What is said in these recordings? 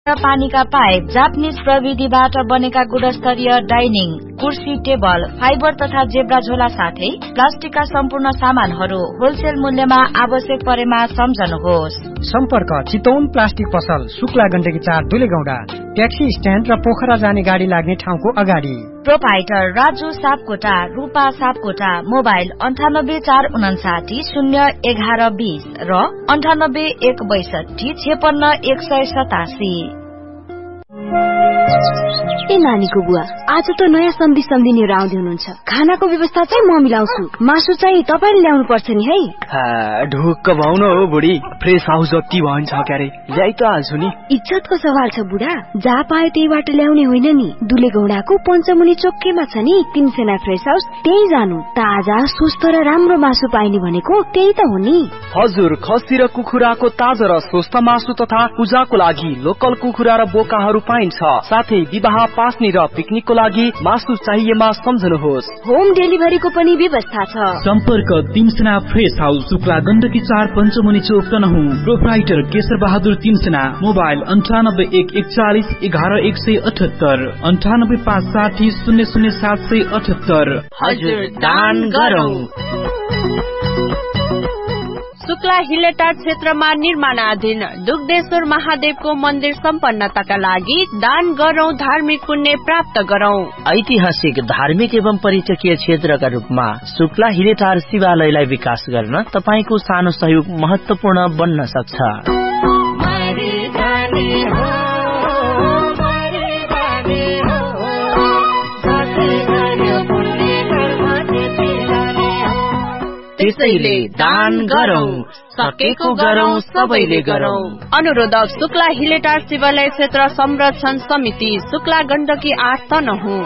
पानीका pipe, Japanese प्रविधिबाट बनेका गुणस्तरीय डाइनिङ, कुर्सी, टेबल, फाइबर तथा जेब्रा झोला साथै प्लास्टिकका सम्पूर्ण सामानहरू होलसेल मूल्यमा आवश्यक परेमा सम्झनुहोस्। सम्पर्क चितौन प्लास्टिक पसल, शुक्ला गण्डकी 4 दुलेगौडा, ट्याक्सी स्ट्यान्ड र पोखरा जाने गाडी लाग्ने ठाउँको अगाडि। प्रोपाइटर राजु सापकोटा, रूपा सापकोटा। मोबाइल 9845901120 र 9816266187। ए नानीको बुवा, आज त नयाँ सम्धी लिएर आउँदै हुनुहुन्छ। खानाको व्यवस्था चाहिँ म मिलाउँछु, मासु चाहिँ तपाईले ल्याउनु पर्छ नि है। ढुक्क भाउन हो बुढी, फ्रेस हाउस जति भन्छ क्यारे ल्याइ त हाल्छु नि। इज्जतको सवाल छ बुढा, जहाँ पायो त्यहीबाट ल्याउने होइन नि। दुलेगौडाको पञ्चमुनि चोकमा छ नि तिनसेना फ्रेस हाउस, त्यही जानु। ताजा स्वस्थ र राम्रो मासु पाइने भनेको त्यही त हो नि। हजुर, खसी र कुखुराको ताजा र स्वस्थ मासु तथा पूजाको लागि लोकल कुखुरा र बोकाहरू पाइन्छ। साथै विवाह, पास्नी र पिकनिकको लागि मासु चाहिएमा सम्झनुहोस्। होम डेलिभरीको पनि व्यवस्था छ। सम्पर्क तिनसेना फ्रेस हाउस, शुक्ला गण्डकी 4 पञ्चमुनि चोक तनहुँ। प्रोप्राइटर केशर बहादुर तिनसेना। मोबाइल 9811111178 9856000778। हजुर, दान गरौँ। शुक्ला हिलेटार क्षेत्रमा निर्माणाधीन दुग्धेश्वर महादेवको मन्दिर सम्पन्नताका लागि दान गरौं, धार्मिक पुण्य प्राप्त गरौं। ऐतिहासिक, धार्मिक एवं पर्यटकीय क्षेत्रका रूपमा शुक्ला हिलेटार शिवालयलाई विकास गर्न तपाईको सानो सहयोग महत्वपूर्ण बन्न सक्छ। त्यसैले दान गरौं, सकेको गरौं, सबैले गरौं। अनुरोधक शुक्ला हिलेटार शिवालय क्षेत्र संरक्षण समिति, शुक्ला गण्डकी 8 तनहुँ।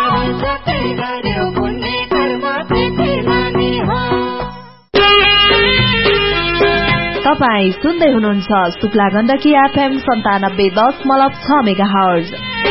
तपाई सुन्दै हुनुहुन्छ शुक्ला गण्डकी FM 97.6 मेगाहर्ज।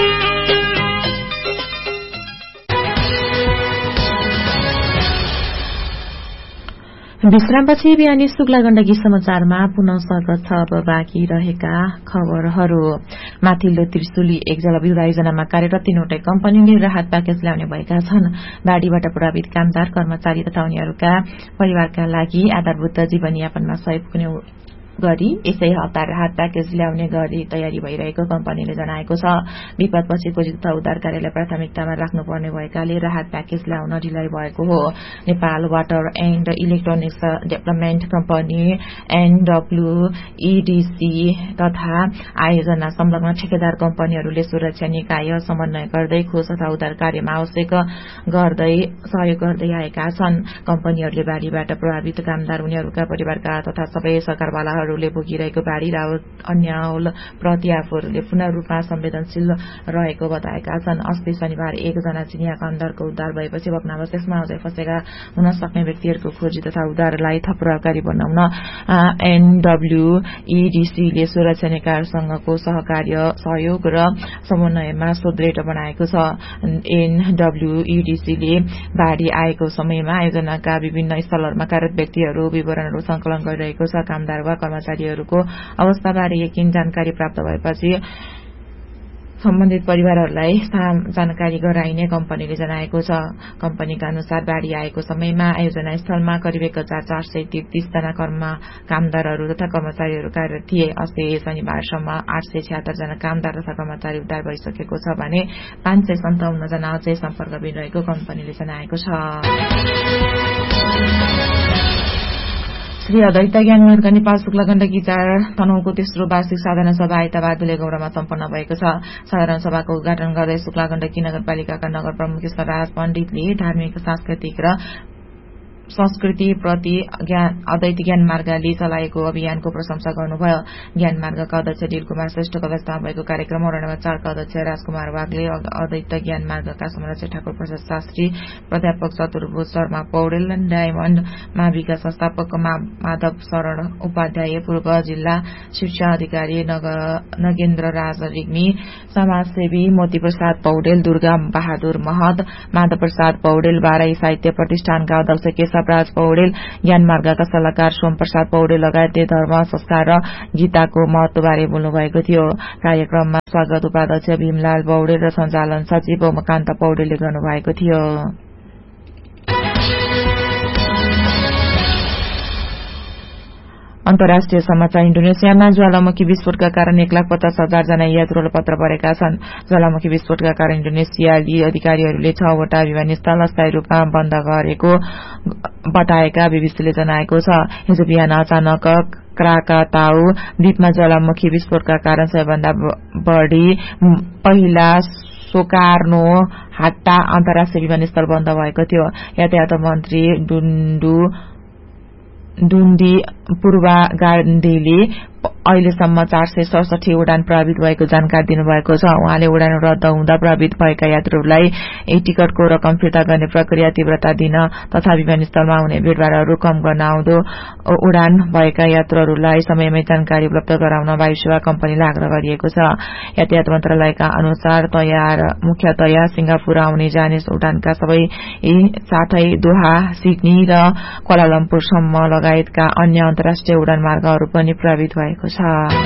विश्रामपछि बिहानी शुक्ला गण्डकी समाचारमा पुनः स्वागत छ। अब बाँकी रहेका खबरहरू। माथिल्लो त्रिशुली एक जलविद्युत आयोजनामा कार्यरत 3वटै कम्पनीले राहत प्याकेज ल्याउने भएका छन्। बाढ़ीबाट प्रभावित कामदार, कर्मचारी तथा उनीहरूका परिवारका लागि आधारभूत जीवनयापनमा सहयोग पुग्ने गरी यसै हप्ता राहत प्याकेज ल्याउने गरी तयारी भइरहेको कम्पनीले जनाएको छ। विपदपछि खोजी तथा उद्धार कार्यलाई प्राथमिकतामा राख्नुपर्ने भएकाले राहत प्याकेज ल्याउन ढिलाइ भएको हो। Nepal water and electronics development company NWEDC तथा आयोजना संलग्न ठेकेदार कम्पनीहरूले सुरक्षा निकाय समन्वय गर्दै खोज तथा उद्धार कार्यमा आवश्यक सहयोग गर्दै आएका छन्। कम्पनीहरूले बाढ़ीबाट प्रभावित कामदार, उनीहरूका परिवारका तथा सबै सरकारवालाहरू भोगिरहेको बाढ़ी र अन्य प्रति आफूहरूले पूर्ण रूपमा संवेदनशील रहेको बताएका छन्। अस्ति शनिबार एकजना चिनिया कामदारको उद्धार भएपछि भग्नावशेषमा अझै फँसेका हुन सक्ने व्यक्तिहरूको खोजी तथा उद्धारलाई थप प्रभावकारी बनाउन NWEDC ले सुरक्षा निकायसँगको सहयोग र समन्वयमा सुदृढ बनाएको छ। NWEDC ले बाढ़ी आएको समयमा आयोजनाका विभिन्न स्थलहरूमा कार्यरत व्यक्तिहरू विवरणहरू संकलन गरिरहेको छ। कामदार वा कर्मचारीहरूको अवस्थाबारे यकिन जानकारी प्राप्त भएपछि सम्बन्धित परिवारहरूलाई जानकारी गराइने कम्पनीले जनाएको छ। कम्पनीका अनुसार बाढ़ी आएको समयमा आयोजना स्थलमा करिब 1433 जना कामदारहरू तथा कर्मचारीहरू कार्यरत थिए। अस्ति शनिबारसम्म 876 जना कामदार तथा कर्मचारी उद्धार भइसकेको छ भने 557 जना अझै सम्पर्कविहीन रहेको कम्पनीले जनाएको छ। श्री अद्वैत ज्ञान मार्ग नेपाल शुक्ला गण्डकी 4 तनहुँको तेस्रो वार्षिक साधारण सभा आइतबार दुलेगौडामा सम्पन्न भएको छ। साधारण सभाको उद्घाटन गर्दै शुक्ला गण्डकी नगरपालिकाका नगर प्रमुख कृष्णराज पण्डितले धार्मिक, सांस्कृतिक र संस्कृति प्रति अद्वैत ज्ञान मार्गले चलाएको अभियानको प्रशंसा गर्नुभयो। ज्ञान मार्गका अध्यक्ष दिल कुमार श्रेष्ठको अध्यक्षतामा भएको कार्यक्रम वडा 4 का अध्यक्ष राजकुमार वागले, अद्वैत ज्ञान मार्गका संरक्षक ठाकुर प्रसाद शास्त्री, प्राध्यापक चतुर्भुज शर्मा पौडेल, डायमण्ड माविका संस्थापक माधव शरण उपाध्याय, पूर्व जिल्ला शिक्षा अधिकारी नगेन्द्र राज रिग्मी, समाजसेवी मोती प्रसाद पौडेल, दुर्गा बहादुर महत, माधव प्रसाद पौडेल, बाराई साहित्य प्रतिष्ठानका अध्यक्ष केशव केशवराज पौडेल, ज्ञान मार्गका सल्लाहकार सोम प्रसाद पौडेल लगायतले धर्म, संस्कार र गीताको महत्वबारे बोल्नु भएको थियो। कार्यक्रममा स्वागत उपाध्यक्ष भीमलाल पौडेल र सञ्चालन सचिव उमाकान्त पौडेलले गर्नुभएको थियो। अन्तर्राष्ट्रिय समाचार। इन्डोनेसियामा ज्वालामुखी विस्फोटका कारण 1,50,000 जना यात्रुहरू पत्र परेका छन्। ज्वालामुखी विस्फोटका कारण इन्डोनेसियाली अधिकारीहरूले 6 वटा विमानस्थल अस्थायी रूपमा बन्द गरेको बताएका बीबीसीले जनाएको छ। हिजो बिहान अचानक क्राकाताउ द्वीपमा ज्वालामुखी विस्फोटका कारण सबैभन्दा बढ़ी पहिला सोकार्नो हाट्टा अन्तर्राष्ट्रिय विमानस्थल बन्द भएको थियो। यातायात मन्त्री डुन्डी पूर्वा गान्धीले अहिलेसम्म 467 उडान प्रभावित भएको जानकारी दिनुभएको छ। उहाँले उडान रद्द हुँदा प्रभावित भएका यात्रुहरूलाई टिकटको रकम फिर्ता गर्ने प्रक्रिया तीव्रता दिन तथा विमानस्थलमा हुने भीड़भाड़हरू कम गर्न आउँदो उडान भएका यात्रुहरूलाई समयमै जानकारी उपलब्ध गराउन वायुसेवा कम्पनीलाई आग्रह गरिएको छ। यातायात मन्त्रालयका अनुसार मुख्यतया सिंगापुर आउने जाने उडानका सबै साथै दोहा, सिडनी र क्वालालम्पुरसम्म लगायतका अन्य अन्तर्राष्ट्रिय उडान मार्गहरू पनि प्रभावित भएको छ।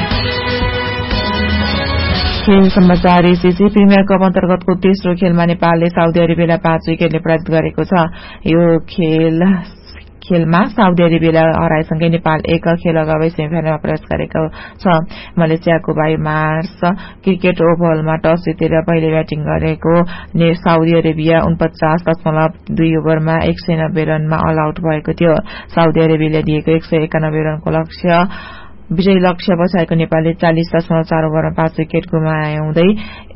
खेल समाचार। एसएससी प्रिमियर कप अन्तर्गतको तेस्रो खेलमा नेपालले साउदी अरेबियालाई 5 विकेटले पराजित गरेको छ। यो खेलमा साउदी अरेबियालाई हराएसँगै नेपाल एक खेल अगावै सेमिफाइनलमा प्रवेश गरेको छ। मलेसियाको बाइमार्स क्रिकेट ओभलमा टस जितेर पहिले ब्याटिङ गरेको साउदी अरेबिया 49.2 ओभरमा 190 रनमा अल आउट भएको थियो। साउदी अरेबियाले दिएको 191 रनको विजयी लक्ष्य बचाएको नेपालले 40.4 ओभरमा 5 विकेट गुमाउँदै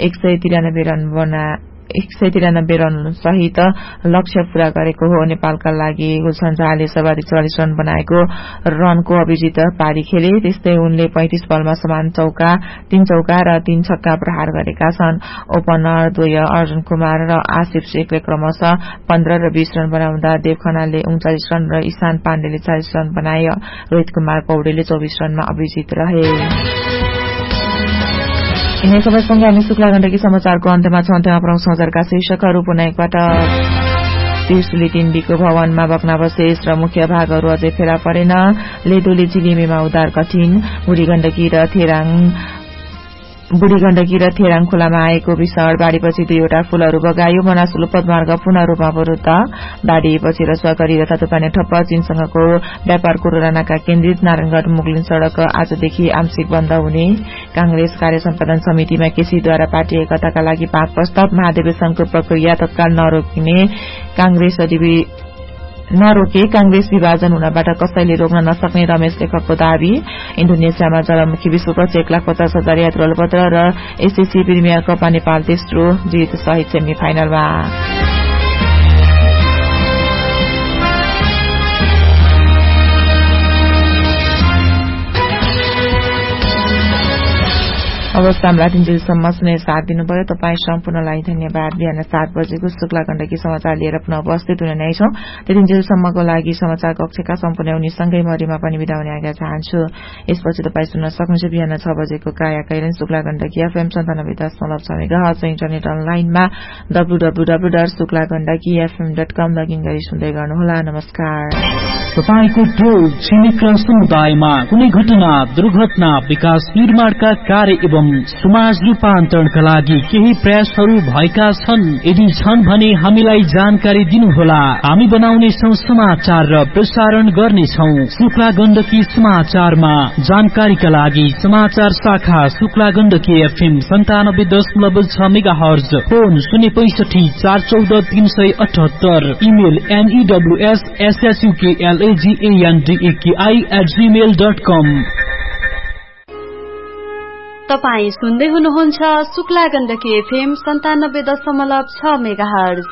193 रन सहित लक्ष्य पूरा गरेको हो। नेपालका लागि गुलशन झाले सर्वाधिक 44 रन बनाएको रनको अभिजित पारी खेले। त्यस्तै उनले 35 बलमा समान 3 चौका र 3 छक्का प्रहार गरेका छन्। ओपनर द्वय अर्जुन कुमार र आसिफ शेखले क्रमशः 15 र 20 रन बनाउँदा देव खनालले 39 रन र ईशान पाण्डेले 40 रन बनाए। रोहित कुमार पौडेलले 24 रनमा अभिजित रहे। यिनै सबैसँग हामी शुक्ला गण्डकी समाचारको अन्त्यमा छौं। अन्त्यमा प्रमुख समाचारका शीर्षकहरू पुनः एकपटक। त्रिशुली तिनडीको भवनमा भग्नावशेष र मुख्य भागहरू अझै फेला परेन। लेदोले झिलिमीमा उद्धार कठिन। बुढी गण्डकी र थेराङ खोलामा आएको भीषण बाढ़ीपछि 2वटा पुलहरू बगायो। मनासुलु पदमार्ग पुनः रूपमा अवरुद्ध। बाढ़ीपछि रसुवागढी तथा तुपाने ठप्प। चीनसँगको व्यापार कोरोना नाका केन्द्रित। नारायणगढ़ मुगलिन सड़क आजदेखि आंशिक बन्द हुने। कांग्रेस कार्य सम्पादन समितिमा केसीद्वारा पार्टी एकताका लागि 5 प्रस्ताव। महाधिवेशनको प्रक्रिया तत्काल नरोके कांग्रेस विभाजन हुनबाट कसैले रोक्न नसक्ने रमेश लेखकको दावी। इन्डोनेसियामा ज्वालामुखी विस्फोटपछि 1,50,000 यात्रुहरू पत्र र एसएससी प्रिमियर कपमा नेपाल तेस्रो जित सहित सेमिफाइनलमा। अवस्था रातिन्जेलसम्म सुने साथ दिनुभयो। तपाईँ सम्पूर्णलाई धन्यवाद। बिहान 7 बजेको शुक्ला गण्डकी समाचार लिएर पुनः उपस्थित हुने नै छौं। त्यतिन्जेलसम्मको लागि समाचार कक्षका सम्पूर्ण उनीसँगै मरिमा पनि बिदा हुने आज्ञा चाहन्छु। यसपछि तपाईँ सुन्न सक्नुहुन्छ बिहान 6 बजेको काया कैरन Shukla Gandaki FM 97.6 megahertz internet अनलाइनमा www.suklagandakifm.com लगइन गरी सुन्दै गर्नुहोला। नमस्कार। तपाईको टोल छिमेक र समुदायमा कुनै घटना, दुर्घटना, विकास निर्माणका कार्य एवं समाज रूपान्तरणका लागि केही प्रयासहरू भएका छन्। यदि छन् भने हामीलाई जानकारी दिनुहोला। हामी बनाउने छौं समाचार र प्रसारण गर्नेछौं। शुक्ला गण्डकी समाचारमा जानकारीका लागि समाचार शाखा Shukla Gandaki FM 97.6 megahertz. Phone 065 414 378। Email news@suklandaki@gmail.com। तपाईँ सुन्दै हुनुहुन्छ शुक्ला गण्डकी FM 97.6 मेगाहर्ज।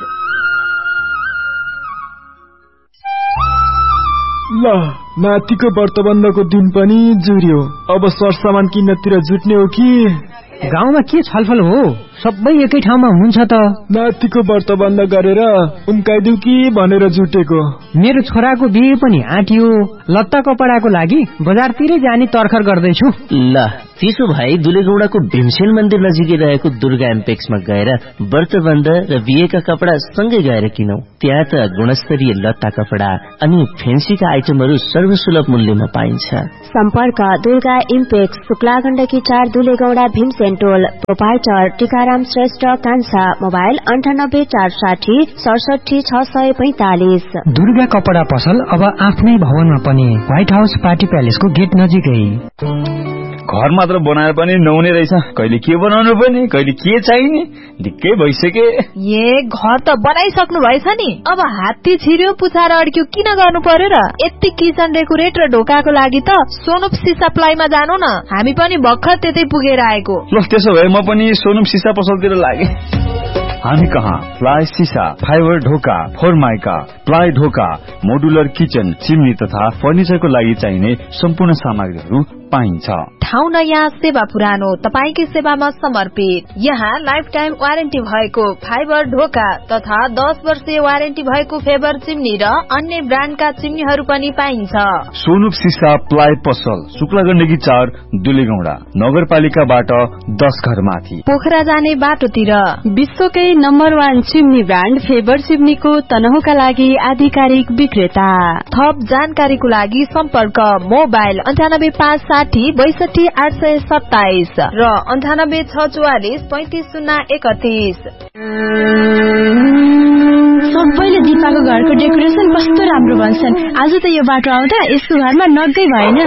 ल नातिको व्रतबन्धको दिन पनि जुर्यो। अब सरसामान किन्नतिर जुट्ने हो कि? गाउँमा के छलफल हो? सबै एकै ठाउँमा हुन्छ त? नातिको व्रत बन्द गरेर उम्काइदिउ कि भनेर जुटेको। मेरो छोराको बिहे पनि आँटियो, लत्ता कपडाको लागि बजारतिरै जाने तर्खर गर्दैछु। ल त्यसो भए दुलेगौडाको भीमसेन मन्दिर नजिकै रहेको दुर्गा एम्पेक्समा गएर व्रतबन्ध र बिहेका कपडा सँगै गएर किनौ। त्यहाँ त गुणस्तरीय लत्ता कपडा अनि फेन्सीका आइटमहरू सर्वसुलभ मूल्यमा पाइन्छ। सम्पर्क दुर्गा इम्पेक्स, शुक्ला गण्डकी 4, दुलेगौडा, भीमसेन टोल। प्रोपाइटर टीकाराम श्रेष्ठ कान्छा। मोबाइल 9846 67 645। दुर्गा कपडा पसल अब आफ्नै भवनमा पनि, व्हाइट हाउस पार्टी प्यालेसको गेट नजिकै। घर मात्र बनाएर पनि नहुने रहेछ, कहिले के बनाउनु पर्ने, कहिले के चाहिने, ढिक्कै भइसके। घर त बनाइसक्नु भएछ नि, अब हात्ती छिर्यो पुछार अड्क्यो किन गर्नु पर्यो र? यति किचन डेकोरेट र ढोकाको लागि त सोनुप सिसा प्लाईमा जानु न, हामी पनि भर्खर त्यतै पुगेर आएको। ल त्यसो भए म पनि सोनुप सिसा पसलतिर लागे। हामी कहाँ प्लाई सिसा, फाइबर ढोका, फोरमाइका, प्लाई ढोका, मोडुलर किचन, चिम्नी तथा फर्निचरको लागि चाहिने सम्पूर्ण सामग्रीहरू पाइन्छ। ठाउँ नयाँ, सेवा पुरानो, तपाईकै सेवामा समर्पित। यहाँ लाइफ टाइम वारेन्टी भएको फाइबर ढोका तथा 10 वर्षीय वारेन्टी भएको फेबर चिम्नी र अन्य ब्रान्डका चिम्नीहरू पनि पाइन्छ। सोनुप सिसा प्लाई पसल, शुक्ला गण्डकी 4, दुलेगौडा, नगरपालिकाबाट 10 घर माथि, पोखरा जाने बाटोतिर। विश्वकै नम्बर 1 चिम्नी ब्रान्ड फेबर चिम्नीको तनहुका लागि आधिकारिक विक्रेता। थप जानकारीको लागि सम्पर्क मोबाइल 98560 62 827 र 98644 35031। सबैले दिपाको घरको डेकोरेसन कस्तो राम्रो भन्छन्। आज त यो बाटो आउँदा यसको घरमा नगै भएन।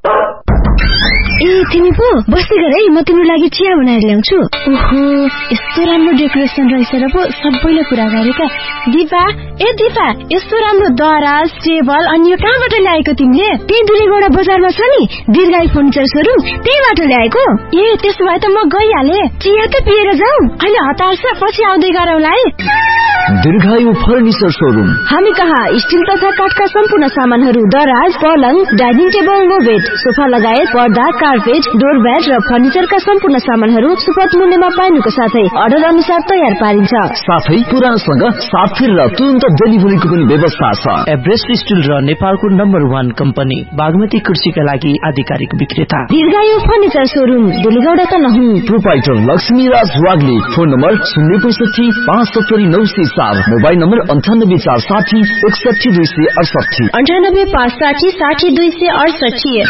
ए तिमी पो बस्दै गर है, म तिम्रो लागि चिया बनाएर ल्याउँछु। ओहो यस्तो राम्रो डेकोरेसन रहेछ र पो सबैले कुरा गरेका। दिपा, ए दिपा, यस्तो राम्रो दराज, टेबल अनि यो कहाँबाट ल्याएको तिमीले? त्यही दुलेगौडा बजारमा छ नि दीर्घायु फर्निचर सोरुम, त्यहीबाट ल्याएको। ए त्यसो भए त म गइहाले, चिया त पिएर जाऊ, अहिले हतार छ, पछि आउँदै गरौँला है। दीर्घायु फर्निचर सोरुम। हामी कहाँ स्टिल तथा काठका सम्पूर्ण सामानहरू, दराज, पलङ, डाइनिङ टेबल, मोबेड, सोफा लगायत पर्दा, कार्पेट, डोरब्याट र फर्निचरका सम्पूर्ण सामानहरू सुपथ मूल्यमा पाइनुको साथै अर्डर अनुसार तयार पारिन्छ। साथै पुरानोसँग साथ फेर र तुरन्त डेलिभरीको पनि व्यवस्था छ। एभरेस्ट स्टिल र नेपालको नम्बर 1 कम्पनी बागमती कुर्सीका लागि आधिकारिक विक्रेता दीर्घायु furniture showroom, दुलेगौडा Tanahun. Proprietor Laxmiraj Wagle. Phone number 065 570 904, mobile number 98460 61 268, 98 560 60 268।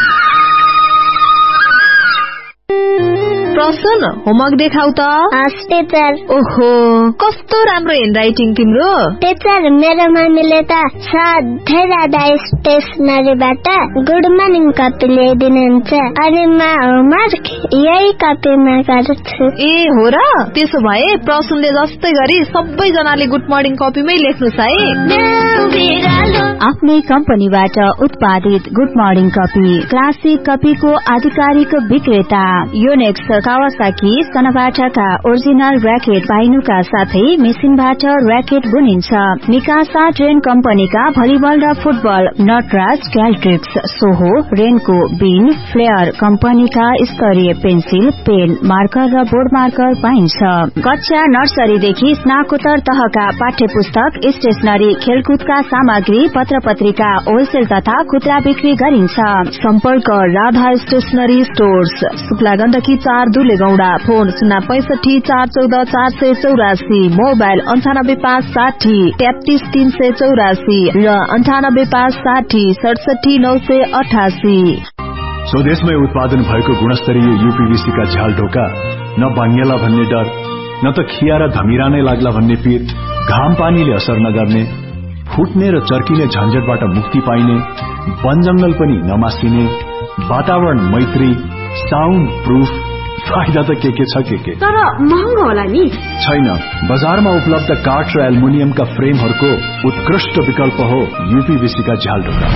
प्रसन होमवर्क देखाउ त। टीचर। ओहो कस्तो राम्रो ह्यान्डराइटिङ तिम्रो। टीचर मेरो मम्मीले त सधैँ जाँदा स्टेसनरीबाट गुड मर्निङ कपी ल्याइदिनुहुन्छ अनि म होमवर्क यही कपीमा गर्छु। ए हो र, त्यसो भए प्रसनले जस्तै गरी सबैजनाले गुड मर्निङ कपीमै लेख्नुस् है। आफ्नै कम्पनीबाट उत्पादित गुड मर्निङ कपी, क्लासिक कपीको आधिकारिक विक्रेता। योनेक्स, कावासाकी, सनबाटाका ओरिजिनल र्याकेट पाइनुका साथै मेसिनबाट र्याकेट बुनिन्छ। मिकासा ट्रेन कम्पनीका भलिबल र फुटबल, नटराज, क्याल्ट्रिक्स, सोहो, रेनको, बिन, फ्लेयर कम्पनीका स्तरीय पेन्सिल, पेन, मार्कर र बोर्ड मार्कर पाइन्छ। कक्षा नर्सरीदेखि स्नाकोत्तर तहका पाठ्य पुस्तक, स्टेशनरी, खेलकुदका सामग्री, पत्र पत्रिका होलसेल तथा खुद्रा बिक्री गरिन्छ। सम्पर्क Radha stationery stores, Shukla Gandaki 4, दुलेगौडा। Phone 065 414 484, mobile 98 560 33 384 र 98 560 67 988। स्वदेशमै उत्पादन भएको गुणस्तरीय यूपीवीसी का झ्याल ढोका, न भाङ्गेला भन्ने डर, न त खिया र धमिरा नै लाग्ला भन्ने पीर, घाम पानीले असर नगर्ने, फुट्ने र चर्किने झन्झटबाट मुक्ति पाइने, वन जंगल पनि नमासिने, वातावरण मैत्री, साउन्ड प्रूफ, फाइदा त के छ के तर महँगो होला नि? छैन, बजारमा उपलब्ध काठ र एल्युमिनियमका फ्रेमहरूको उत्कृष्ट विकल्प हो यूपीवीसी का झ्याल ढोका।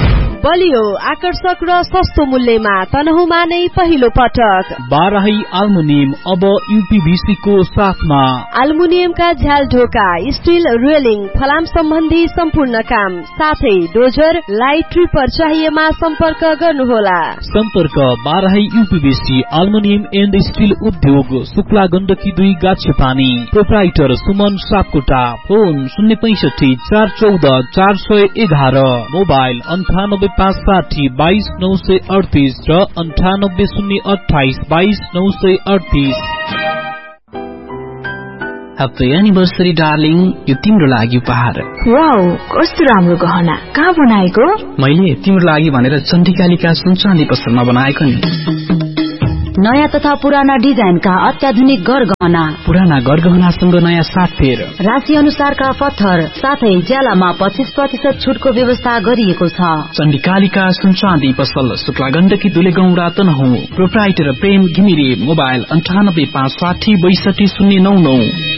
बलियो आकर्षक र सस्तो मूल्यमा तनहुमा नै पहिलो पटक बाराही एल्युमिनियम अब यूपीभीसी को साथमा एल्युमिनियमका झ्याल ढोका स्टील रेलिङ फलाम सम्बन्धी सम्पूर्ण काम साथै डोजर लाइट ट्रिपर चाहिएमा सम्पर्क गर्नुहोला सम्पर्क बाराही यूपीभीसी एल्युमिनियम एन्ड स्टील उद्योग Shukla Gandaki 2 गाछपानी proprietor Suman Sapkota phone 065 414 411 mobile 98560 22938 र 98028 22938 Happy anniversary darling यो तिम्रो लागि उपहार वाउ कस्तो राम्रो गहना कहाँ बनाएको मैले तिम्रो लागि भनेर चण्डिकालिका सुनचाँदी पसलमा बनाएको नि नयाँ तथा पुराना डिजाइनका अत्याधुनिक गरगहना पुराना गरगहनासँग नयाँ साथफेर राशि अनुसारका पत्थर साथै ज्यालामा 25% छुटको व्यवस्था गरिएको छ चण्डिकालिका सुनचाँदी पसल शुक्ला गण्डकी दुलेगाउँ रातनहुँ प्रोप्राइटर प्रेम घिमिरे मोबाइल 9856 620999